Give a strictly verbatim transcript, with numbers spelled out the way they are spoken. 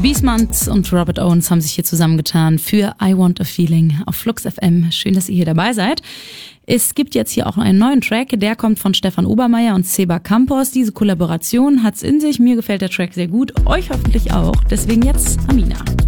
Wiesmanns und Robert Owens haben sich hier zusammengetan für I Want a Feeling auf Flux F M. Schön, dass ihr hier dabei seid. Es gibt jetzt hier auch einen neuen Track, der kommt von Stefan Obermeier und Seba Campos. Diese Kollaboration hat's in sich, mir gefällt der Track sehr gut, euch hoffentlich auch. Deswegen jetzt Amina.